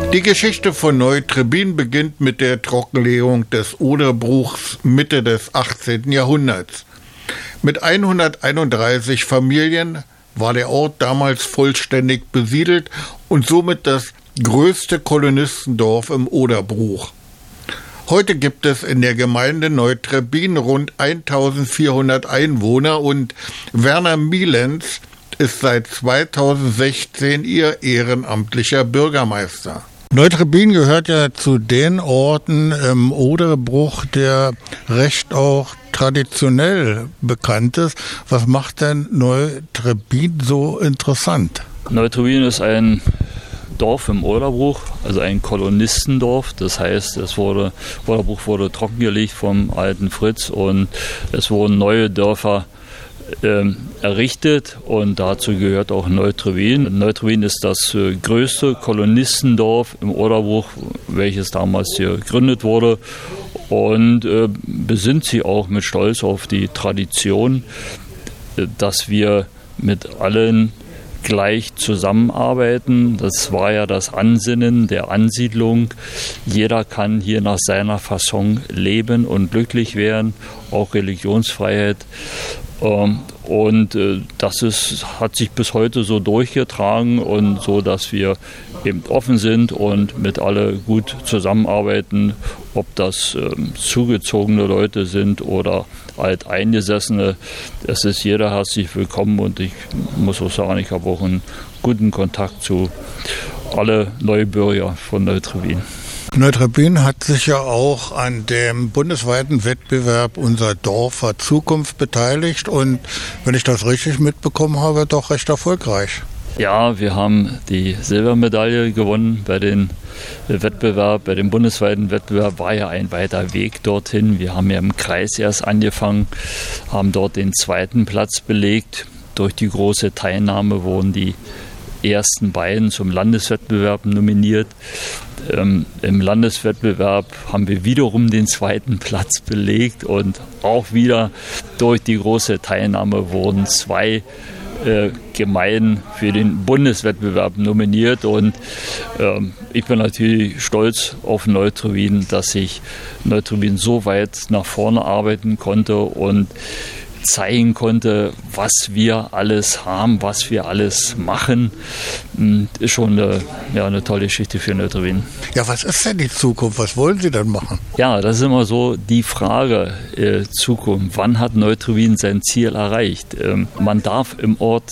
Die Geschichte von Neu-Trebbin beginnt mit der Trockenlegung des Oderbruchs Mitte des 18. Jahrhunderts. Mit 131 Familien war der Ort damals vollständig besiedelt und somit das größte Kolonistendorf im Oderbruch. Heute gibt es in der Gemeinde Neu-Trebbin rund 1400 Einwohner und Werner Mielens ist seit 2016 ihr ehrenamtlicher Bürgermeister. Neu-Trebbin gehört ja zu den Orten im Oderbruch, der recht auch traditionell bekannt ist. Was macht denn Neu-Trebbin so interessant? Neu-Trebbin ist ein Dorf im Oderbruch, also ein Kolonistendorf. Das heißt, Oderbruch wurde trockengelegt vom alten Fritz und es wurden neue Dörfer errichtet und dazu gehört auch Neu-Trebbin. Neu-Trebbin ist das größte Kolonistendorf im Oderbruch, welches damals hier gegründet wurde und besinnt sich auch mit Stolz auf die Tradition, dass wir mit allen gleich zusammenarbeiten. Das war ja das Ansinnen der Ansiedlung. Jeder kann hier nach seiner Fasson leben und glücklich werden, auch Religionsfreiheit. Und das hat sich bis heute so durchgetragen und so, dass wir eben offen sind und mit alle gut zusammenarbeiten, ob das zugezogene Leute sind oder Alteingesessene. Es ist jeder herzlich willkommen und ich muss auch sagen, ich habe auch einen guten Kontakt zu alle Neubürger von Neu-Trebbin. Neu-Trebbin hat sich ja auch an dem bundesweiten Wettbewerb Unser Dorf hat Zukunft beteiligt und, wenn ich das richtig mitbekommen habe, doch recht erfolgreich. Ja, wir haben die Silbermedaille gewonnen bei dem bundesweiten Wettbewerb. War ja ein weiter Weg dorthin. Wir haben ja im Kreis erst angefangen, haben dort den 2. Platz belegt. Durch die große Teilnahme wurden die ersten beiden zum Landeswettbewerb nominiert. Im Landeswettbewerb haben wir wiederum den 2. Platz belegt und auch wieder durch die große Teilnahme wurden 2 Gemeinden für den Bundeswettbewerb nominiert und ich bin natürlich stolz auf Neu-Trebbin, dass sich Neu-Trebbin so weit nach vorne arbeiten konnte und zeigen konnte, was wir alles haben, was wir alles machen. Ist schon eine tolle Geschichte für Neu-Trebbin. Ja, was ist denn die Zukunft? Was wollen Sie denn machen? Ja, das ist immer so die Frage, Zukunft. Wann hat Neu-Trebbin sein Ziel erreicht? Man darf im Ort